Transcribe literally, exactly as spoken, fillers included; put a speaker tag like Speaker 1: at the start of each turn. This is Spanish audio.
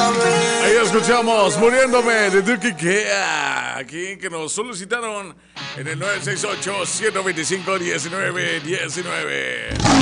Speaker 1: Ahí escuchamos Muriéndome de Duki Kea, aquí que nos solicitaron en el nueve seis ocho, siete dos cinco, uno nueve uno nueve.